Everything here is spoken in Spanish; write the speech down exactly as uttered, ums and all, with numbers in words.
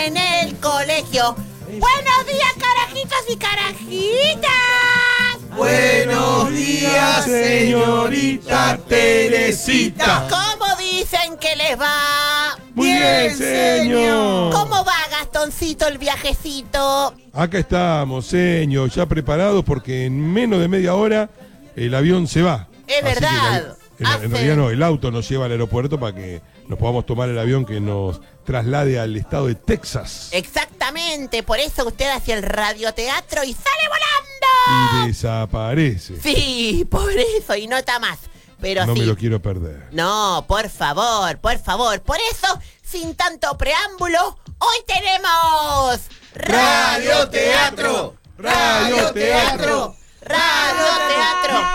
en el colegio. ¡Buenos días, carajitos y carajitas! Buenos días, señorita Teresita. ¿Cómo dicen que les va? Muy bien, señor. ¿Cómo va, Gastoncito, el viajecito? Acá estamos, señor, ya preparados porque en menos de media hora el avión se va. Es Así verdad. que la- en, Hace- en realidad no, el auto nos lleva al aeropuerto para que nos podamos tomar el avión que nos traslade al estado de Texas. Exactamente, por eso usted hace el radioteatro y sale Y volando. desaparece. Sí, por eso, y nota más. Pero No sí. me lo quiero perder. No, por favor, por favor. Por eso, sin tanto preámbulo, hoy tenemos... Radioteatro, radioteatro. Radioteatro.